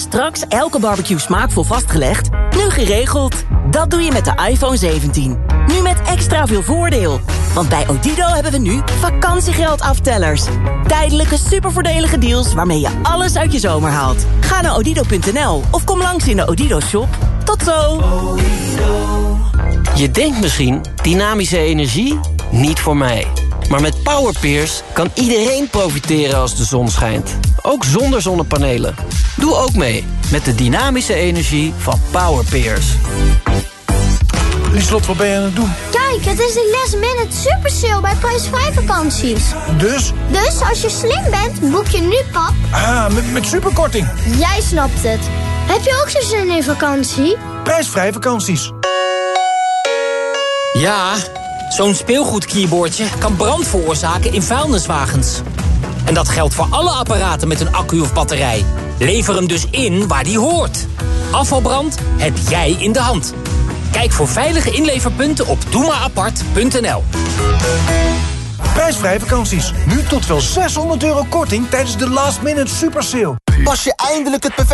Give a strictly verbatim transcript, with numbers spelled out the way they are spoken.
straks elke barbecue smaakvol vastgelegd? Nu geregeld. Dat doe je met de iPhone zeventien. Nu met extra veel voordeel. Want bij Odido hebben we nu vakantiegeldaftellers. Tijdelijke supervoordelige deals waarmee je alles uit je zomer haalt. Ga naar odido punt n l of kom langs in de Odido shop. Tot zo! Je denkt misschien, dynamische energie? Niet voor mij. Maar met Powerpeers kan iedereen profiteren als de zon schijnt. Ook zonder zonnepanelen. Doe ook mee met de dynamische energie van Powerpeers. Lieslot, wat ben je aan het doen? Kijk, het is de last minute super sale bij prijsvrij vakanties. Dus? Dus als je slim bent, boek je nu, pap. Ah, met, met superkorting. Jij snapt het. Heb je ook zo zin in vakantie? Prijsvrij vakanties. Ja, zo'n speelgoedkeyboardje kan brand veroorzaken in vuilniswagens. En dat geldt voor alle apparaten met een accu of batterij. Lever hem dus in waar die hoort. Afvalbrand heb jij in de hand. Kijk voor veilige inleverpunten op doe maar apart punt n l. Prijsvrij vakanties. Nu tot wel zeshonderd euro korting tijdens de last minute super sale. Pas je eindelijk het perfecte